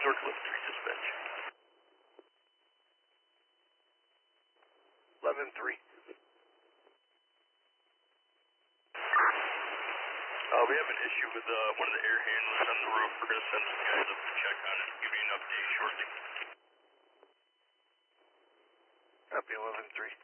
York 11-3 dispatch. 11-3. We have an issue with one of the air handlers on the roof. We're going to send some guys up to check on it and give you an update shortly. Copy 11-3.